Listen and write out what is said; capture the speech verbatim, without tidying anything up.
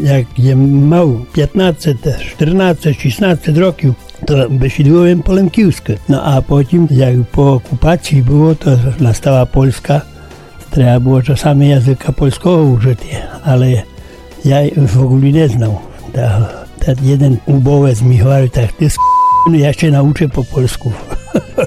jak jem mały, piętnaście, czternaście, szesnaście rokів, to wyszydziłem po Lękiwsku. No a potem, jak po okupacji było, to nastała Polska. Trzeba było czasami języka polskiego użyć, ale ja w ogóle nie znał. Ten jeden ubołec mi mówił, tak ty s***, ja się nauczę po polsku.